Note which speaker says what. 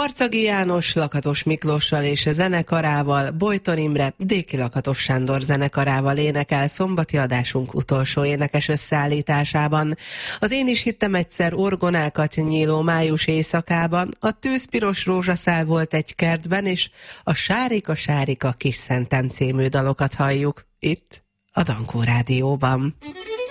Speaker 1: Marcagi János Lakatos Miklóssal és a zenekarával, Bojton Imre Déki Lakatos Sándor zenekarával énekel szombati adásunk utolsó énekes összeállításában. Az Én is hittem egyszer orgonákat nyíló május éjszakában a Tűzpiros rózsaszál volt egy kertben, és a Sárika Kis Szentem című dalokat halljuk itt a Dankó Rádióban.